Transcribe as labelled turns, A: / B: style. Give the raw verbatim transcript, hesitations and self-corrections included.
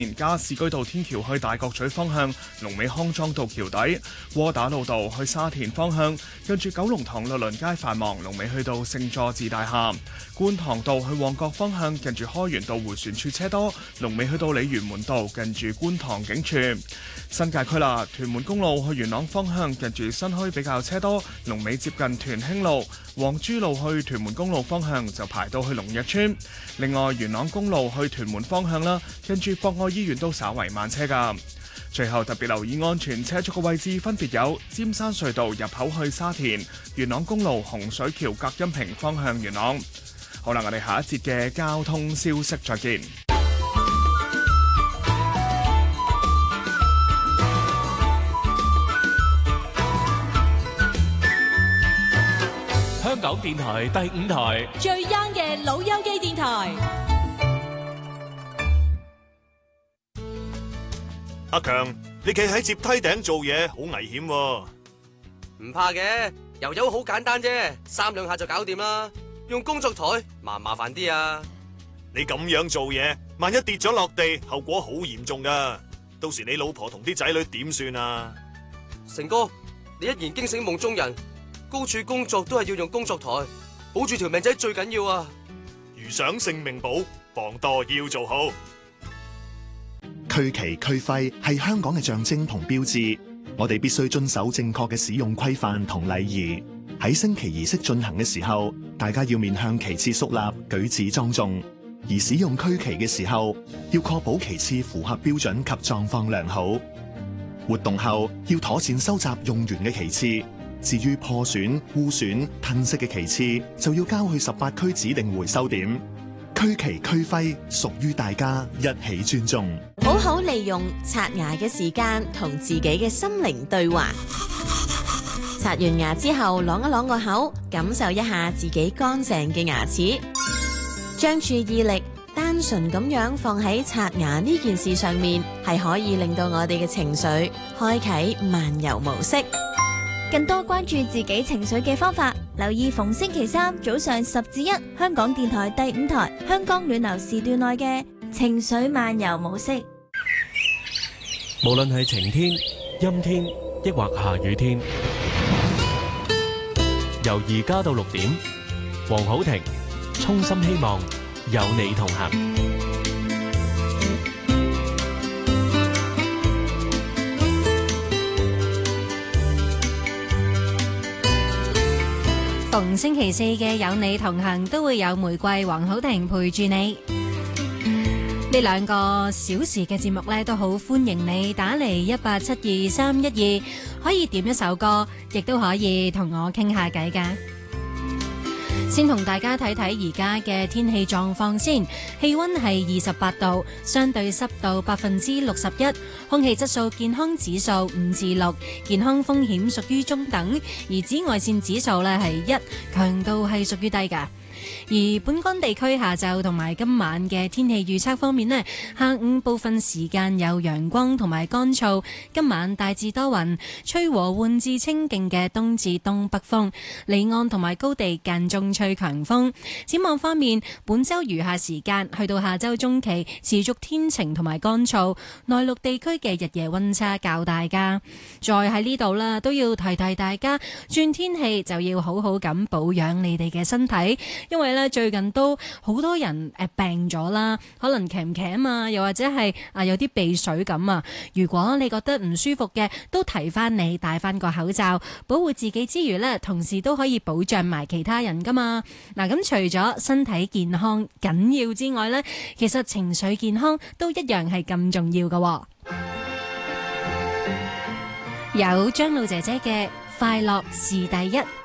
A: 加士居道天橋去大角咀方向，龍尾康莊道橋底；窩打老道去沙田方向，近住九龍塘律倫街繁忙，龍尾去到聖佐治大廈；觀塘道去旺角方向，近住開源道迴旋處車多，龍尾去到鯉魚門道，近住觀塘警署。新界區啦，屯門公路去元朗方向，近住新墟比較車多，龍尾接近屯興路；黃珠路去屯門公路方向就排到去龍日村。另外，元朗公路去屯門方向啦，近住博愛醫院都稍為慢車㗎。最後特別留意安全車速嘅位置分別有尖山隧道入口去沙田、元朗公路洪水橋隔音屏方向元朗。好啦，我哋下一節嘅交通消息再見。
B: 香港電台第五台
C: 最 young 嘅老友記電台。
D: 阿強，你企喺接梯頂做嘢好危險喎。
E: 唔怕嘅，油油好簡單啫，三兩下就搞掂啦。用工作台麻唔麻煩啲啊？
D: 你咁樣做嘢，萬一跌咗落地，後果好嚴重噶。到時你老婆同啲仔女點算啊？
E: 成哥，你一言驚醒夢中人。高處工作都係要用工作台，保住條命仔最緊要啊！
D: 如想性命保，防墮要做好。
F: 區旗區徽係香港嘅象徵同標誌，我哋必須遵守正確嘅使用規範同禮儀。喺升旗儀式進行嘅時候，大家要面向旗幟肅立，舉止莊重；而使用區旗嘅時候，要確保旗幟符合標準及狀況良好。活動後要妥善收集用完嘅旗幟。至於破損、污損、褪色嘅旗幟，就要交去十八區指定回收點。區旗區徽屬於大家，一起尊重。
C: 好好利用刷牙嘅時間，同自己嘅心靈對話。刷完牙之後，啷一啷個口，感受一下自己乾淨嘅牙齒。將注意力單純咁樣放喺刷牙呢件事上面，係可以令到我哋嘅情緒開啟漫遊模式。
G: 更多關注自己情緒嘅方法，留意逢星期三早上十至一，香港電台第五台香港暖流時段內嘅情緒漫遊模式。
B: 無論係晴天、陰天，抑或下雨天，由而家到六點，黃好庭衷心希望有你同行。
H: 逢星期四嘅有你同行都會有玫瑰黃好婷陪住你。呢兩個小時嘅節目咧，都好歡迎你打嚟一八七二三一二，可以點一首歌，亦都可以同我傾下偈㗎。先同大家睇睇而家嘅天氣狀況先，氣溫係二十八度，相對濕度百分之六十一，空氣質素健康指數五至六，健康風險屬於中等，而紫外線指數咧係一，強度係屬於低㗎。而本港地區下晝同埋今晚嘅天氣預測方面呢，下午部分時間有陽光同埋乾燥，今晚大致多雲，吹和緩至清勁嘅東至東北風，離岸同埋高地間中吹強風。展望方面，本週餘下時間去到下週中期持續天晴同埋乾燥，內陸地區嘅日夜溫差較大㗎。再喺呢度啦，都要提提大家，轉天氣就要好好咁保養你哋嘅身體。因為咧最近都好多人誒病咗啦，可能咳咳啊，又或者係啊有啲鼻水咁啊。如果你覺得唔舒服嘅，都提翻你戴翻個口罩，保護自己之餘咧，同時都可以保障埋其他人噶嘛。嗱，咁除咗身體健康緊要之外咧，其實情緒健康都一樣係咁重要噶。有張露姐姐嘅快樂是第一。